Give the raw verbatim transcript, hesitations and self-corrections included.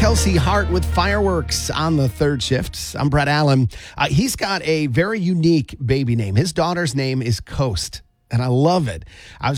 Kelsey Hart with Fireworks on the third shift. I'm Brett Allen. Uh, he's got a very unique baby name. His daughter's name is Coast, and I love it. I was